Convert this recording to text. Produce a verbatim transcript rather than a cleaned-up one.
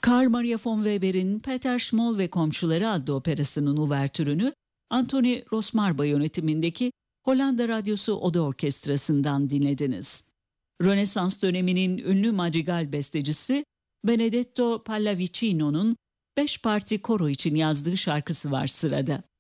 Carl Maria von Weber'in Peter Schmoll ve Komşuları adlı operasının uvertürünü Anthony Rosmarba yönetimindeki Hollanda Radyosu Oda Orkestrası'ndan dinlediniz. Rönesans döneminin ünlü madrigal bestecisi Benedetto Pallavicino'nun beş parti koro için yazdığı şarkısı var sırada.